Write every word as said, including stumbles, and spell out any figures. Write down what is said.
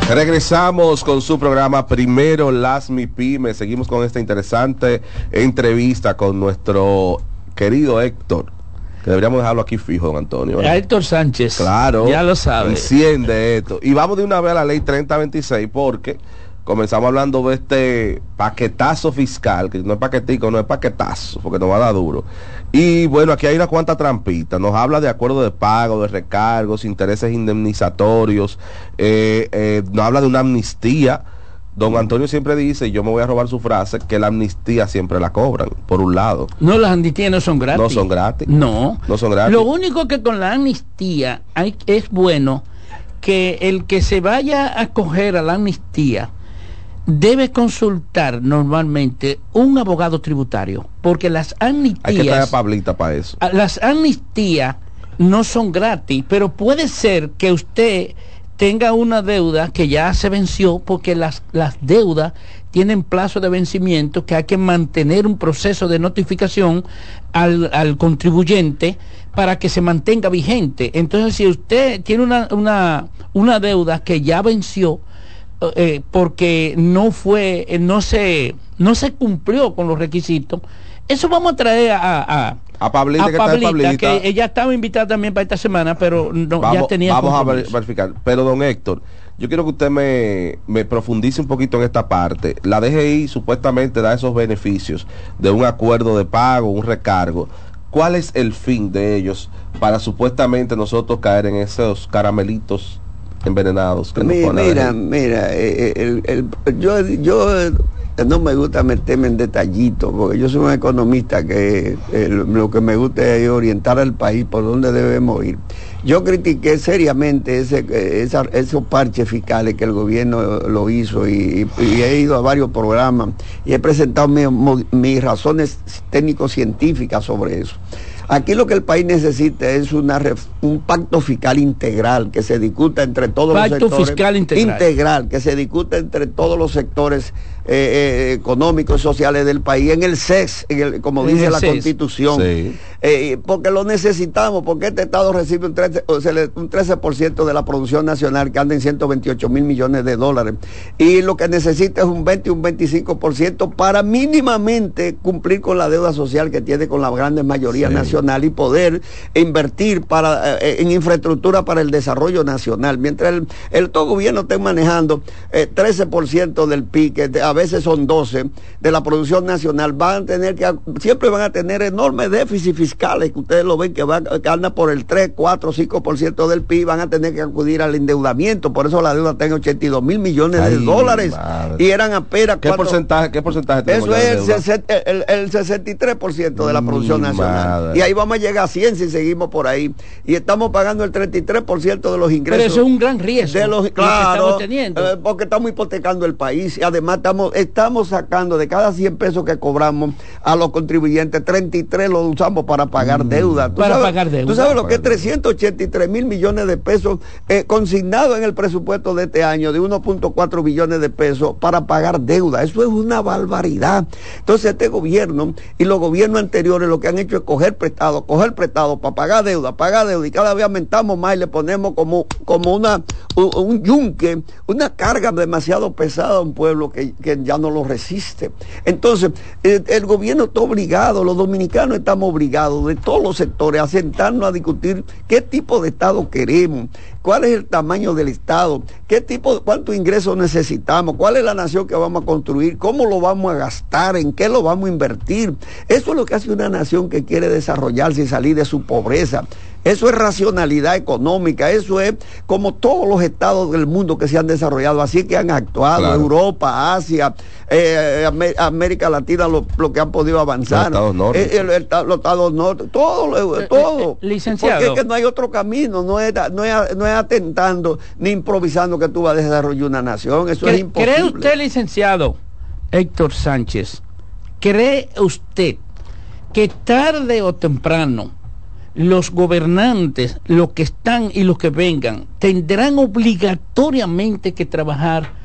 Regresamos con su programa Primero Las MIPYMES. Seguimos con esta interesante entrevista con nuestro querido Héctor, que deberíamos dejarlo aquí fijo, don Antonio, ¿eh? Héctor Sánchez. Claro. Ya lo sabe. Enciende esto. Y vamos de una vez a la ley treinta veintiséis, porque comenzamos hablando de este paquetazo fiscal, que no es paquetico, no es paquetazo, porque nos va a dar duro. Y bueno, aquí hay una cuanta trampita. Nos habla de acuerdo de pago, de recargos, intereses indemnizatorios, eh, eh, nos habla de una amnistía. Don Antonio siempre dice, y yo me voy a robar su frase, que la amnistía siempre la cobran, por un lado. No, las amnistías no son gratis. No son gratis. No. No son gratis. Lo único que con la amnistía hay, es bueno que el que se vaya a acoger a la amnistía debe consultar normalmente un abogado tributario, porque las amnistías... Hay que traer a Pablita para eso. Las amnistías no son gratis, pero puede ser que usted tenga una deuda que ya se venció, porque las, las deudas tienen plazo de vencimiento, que hay que mantener un proceso de notificación al, al contribuyente para que se mantenga vigente. Entonces, si usted tiene una, una, una deuda que ya venció, Eh, porque no fue, eh, no se, no se cumplió con los requisitos, eso vamos a traer a, a, a Pablita, a que, Pablita, Pablita, que ella estaba invitada también para esta semana, pero no, vamos, ya tenía vamos a compromiso. verificar. Pero don Héctor, yo quiero que usted me, me profundice un poquito en esta parte. La D G I supuestamente da esos beneficios de un acuerdo de pago, un recargo. ¿Cuál es el fin de ellos para supuestamente nosotros caer en esos caramelitos envenenados que mira, nos pone mira, mira eh, el, el, yo, yo no me gusta meterme en detallitos, porque yo soy un economista que eh, lo que me gusta es orientar al país por dónde debemos ir. Yo critiqué seriamente ese, esa, esos parches fiscales que el gobierno lo hizo, y, y he ido a varios programas y he presentado mi, mis razones técnico-científicas sobre eso. Aquí lo que el país necesita es una un pacto fiscal integral que se discuta entre todos pacto los sectores. Fiscal integral. integral, que se discuta entre todos los sectores eh, eh, económicos y sociales del país, en el C E S, en el, como en dice el la C E S. Constitución. Sí. Eh, porque lo necesitamos, porque este Estado recibe un trece, o sea, un trece por ciento de la producción nacional, que anda en ciento veintiocho mil millones de dólares. Y lo que necesita es un veinte y un veinticinco por ciento para mínimamente cumplir con la deuda social que tiene con la grande mayoría sí. nacional, y poder invertir para, eh, en infraestructura para el desarrollo nacional. Mientras el, el todo gobierno esté manejando eh, trece por ciento del P I B, que a veces son doce por ciento de la producción nacional, van a tener que, siempre van a tener enormes déficits fiscales, que ustedes lo ven que, van, que andan por el tres, cuatro, cinco por ciento del P I B, van a tener que acudir al endeudamiento. Por eso la deuda está en ochenta y dos mil millones Ay, de dólares, madre. Y eran apenas ¿Qué cuatro, porcentaje ¿Qué porcentaje eso es el, sesenta, el, el sesenta y tres por ciento de la producción mi nacional madre. Y ahí vamos a llegar a cien si seguimos por ahí, y estamos pagando el treinta y tres por ciento de los ingresos. Pero eso es un gran riesgo de los, claro, que estamos teniendo. Eh, porque estamos hipotecando el país, y además estamos, estamos sacando de cada cien pesos que cobramos a los contribuyentes, treinta y tres los usamos para pagar mm, deuda. ¿Tú para sabes, pagar deuda. Tú sabes lo que es trescientos ochenta y tres mil millones de pesos eh, consignados en el presupuesto de este año, de uno punto cuatro billones de pesos para pagar deuda. Eso es una barbaridad. Entonces este gobierno y los gobiernos anteriores lo que han hecho es coger prestado, coger prestado para pagar deuda, pagar deuda, y cada vez aumentamos más y le ponemos como, como una, un, un yunque, una carga demasiado pesada a un pueblo que, que ya no lo resiste. Entonces, el, el gobierno está obligado, los dominicanos estamos obligados de todos los sectores a sentarnos a discutir qué tipo de Estado queremos, cuál es el tamaño del Estado, qué tipo, cuántos ingresos necesitamos, cuál es la nación que vamos a construir, cómo lo vamos a gastar, en qué lo vamos a invertir. Eso es lo que hace una nación que quiere desarrollarse y salir de su pobreza. Eso es racionalidad económica, eso es como todos los estados del mundo que se han desarrollado, así que han actuado, claro. Europa, Asia, eh, América Latina, lo, lo que han podido avanzar. Los Estados Norte. Eh, el, el, los Estados Norte, todo, eh, todo. Eh, eh, licenciado. Porque es que no hay otro camino, no es, no es, no es atentando ni improvisando que tú vas a desarrollar una nación, eso es imposible. ¿Cree usted, licenciado Héctor Sánchez, cree usted que tarde o temprano los gobernantes, los que están y los que vengan, tendrán obligatoriamente que trabajar